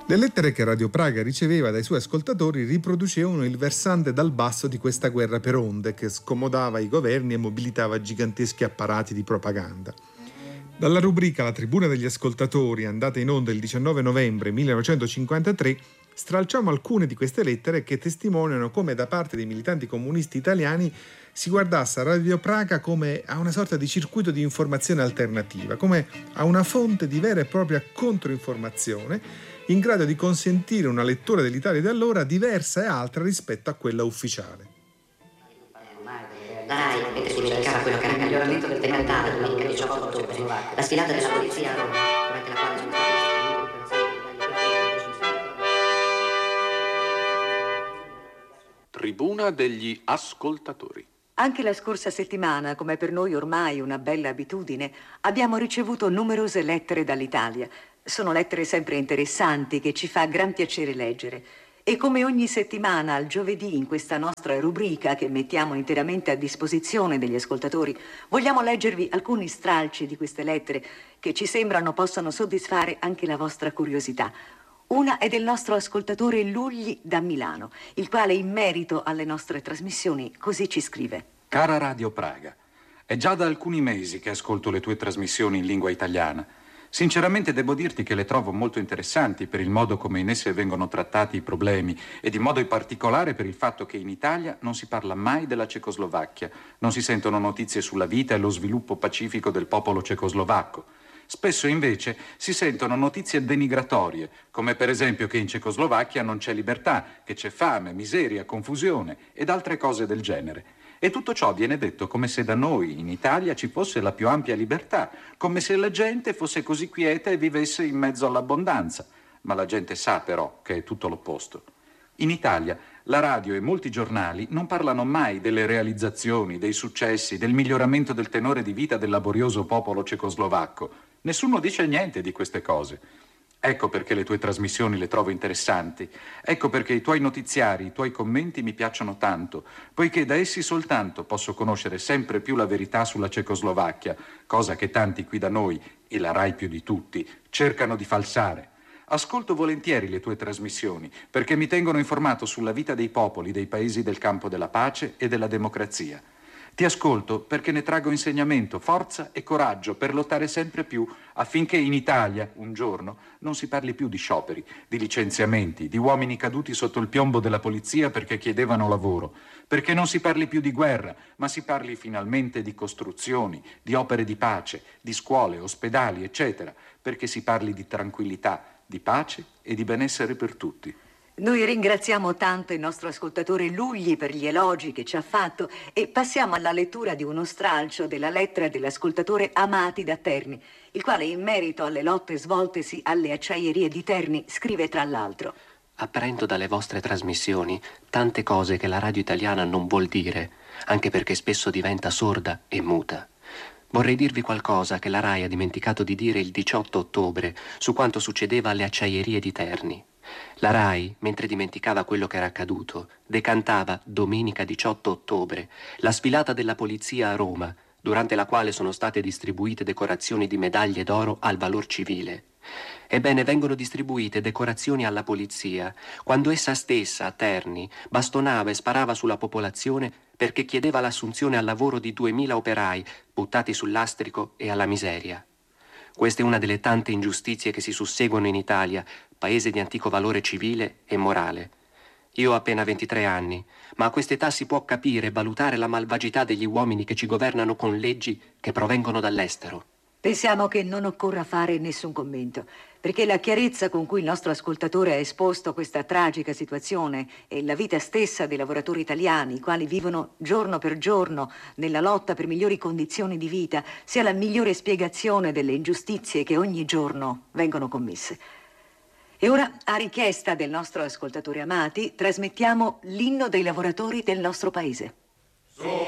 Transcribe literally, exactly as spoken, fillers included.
Le lettere che Radio Praga riceveva dai suoi ascoltatori riproducevano il versante dal basso di questa guerra per onde che scomodava i governi e mobilitava giganteschi apparati di propaganda. Dalla rubrica La tribuna degli ascoltatori, andata in onda il diciannove novembre millenovecentocinquantatré, stralciamo alcune di queste lettere che testimoniano come da parte dei militanti comunisti italiani si guardasse a Radio Praga come a una sorta di circuito di informazione alternativa, come a una fonte di vera e propria controinformazione in grado di consentire una lettura dell'Italia di allora diversa e altra rispetto a quella ufficiale. La RAI mette sul cercava quello che era il miglioramento del decantale domenica diciotto ottobre, la sfilata della polizia a Roma, durante la quale sono Tribuna degli ascoltatori. Anche la scorsa settimana, come per noi ormai una bella abitudine, abbiamo ricevuto numerose lettere dall'Italia. Sono lettere sempre interessanti che ci fa gran piacere leggere. E come ogni settimana, al giovedì, in questa nostra rubrica che mettiamo interamente a disposizione degli ascoltatori, vogliamo leggervi alcuni stralci di queste lettere che ci sembrano possano soddisfare anche la vostra curiosità. Una è del nostro ascoltatore Lugli da Milano, il quale in merito alle nostre trasmissioni così ci scrive. Cara Radio Praga, è già da alcuni mesi che ascolto le tue trasmissioni in lingua italiana. Sinceramente devo dirti che le trovo molto interessanti per il modo come in esse vengono trattati i problemi ed in modo in particolare per il fatto che in Italia non si parla mai della Cecoslovacchia, non si sentono notizie sulla vita e lo sviluppo pacifico del popolo cecoslovacco. Spesso invece si sentono notizie denigratorie, come per esempio che in Cecoslovacchia non c'è libertà, che c'è fame, miseria, confusione ed altre cose del genere. E tutto ciò viene detto come se da noi, in Italia, ci fosse la più ampia libertà, come se la gente fosse così quieta e vivesse in mezzo all'abbondanza. Ma la gente sa però che è tutto l'opposto. In Italia la radio e molti giornali non parlano mai delle realizzazioni, dei successi, del miglioramento del tenore di vita del laborioso popolo cecoslovacco. Nessuno dice niente di queste cose. Ecco perché le tue trasmissioni le trovo interessanti. Ecco perché i tuoi notiziari, i tuoi commenti mi piacciono tanto, poiché da essi soltanto posso conoscere sempre più la verità sulla Cecoslovacchia, cosa che tanti qui da noi, e la RAI più di tutti, cercano di falsare. Ascolto volentieri le tue trasmissioni, perché mi tengono informato sulla vita dei popoli dei paesi del campo della pace e della democrazia. Ti ascolto perché ne traggo insegnamento, forza e coraggio per lottare sempre più affinché in Italia, un giorno, non si parli più di scioperi, di licenziamenti, di uomini caduti sotto il piombo della polizia perché chiedevano lavoro, perché non si parli più di guerra, ma si parli finalmente di costruzioni, di opere di pace, di scuole, ospedali, eccetera, perché si parli di tranquillità, di pace e di benessere per tutti. Noi ringraziamo tanto il nostro ascoltatore Lugli per gli elogi che ci ha fatto e passiamo alla lettura di uno stralcio della lettera dell'ascoltatore Amati da Terni, il quale in merito alle lotte svoltesi alle acciaierie di Terni scrive tra l'altro: apprendo dalle vostre trasmissioni tante cose che la radio italiana non vuol dire, anche perché spesso diventa sorda e muta. Vorrei dirvi qualcosa che la RAI ha dimenticato di dire il diciotto ottobre su quanto succedeva alle acciaierie di Terni. La RAI, mentre dimenticava quello che era accaduto, decantava domenica diciotto ottobre la sfilata della polizia a Roma, durante la quale sono state distribuite decorazioni di medaglie d'oro al valor civile. Ebbene, vengono distribuite decorazioni alla polizia quando essa stessa, a Terni, bastonava e sparava sulla popolazione perché chiedeva l'assunzione al lavoro di duemila operai buttati sul lastrico e alla miseria. Questa è una delle tante ingiustizie che si susseguono in Italia, paese di antico valore civile e morale. Io ho appena ventitré anni, ma a quest'età si può capire e valutare la malvagità degli uomini che ci governano con leggi che provengono dall'estero. Pensiamo che non occorra fare nessun commento, perché la chiarezza con cui il nostro ascoltatore ha esposto questa tragica situazione e la vita stessa dei lavoratori italiani, i quali vivono giorno per giorno nella lotta per migliori condizioni di vita, sia la migliore spiegazione delle ingiustizie che ogni giorno vengono commesse. E ora, a richiesta del nostro ascoltatore Amati, trasmettiamo l'inno dei lavoratori del nostro paese.